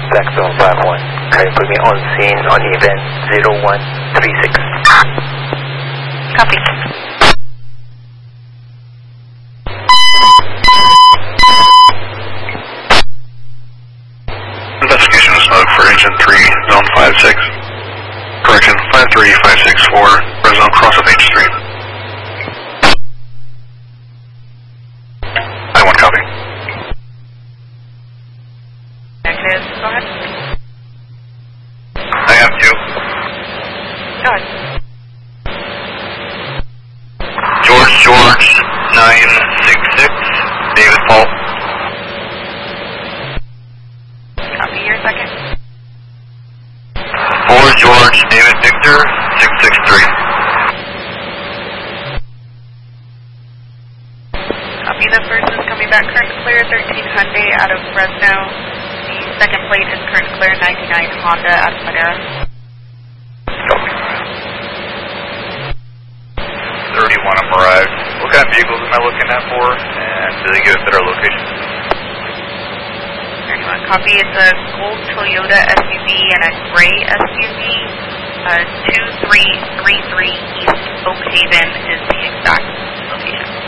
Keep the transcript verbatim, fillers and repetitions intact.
Black Zone five one. Can you put me on scene on event zero one three six? Copy. Investigation of smoke for Agent three, Zone five six. Correction, five three five six four, red zone cross of H three. I one copy. Negative. Go ahead. I have two. Go ahead. George George nine six six, David Paul. Copy your second. four George David Victor six six three. Copy. The first is coming back current clear thirteen Hyundai out of Fresno. The second plate is current clear ninety-nine Honda out of Madera. thirty-one of them arrived. What kind of vehicles am I looking at for? And do they give us better location? thirty-one. Copy. It's a gold Toyota S U V and a gray S U V. Uh, two three three three East Oak Haven is the exact location.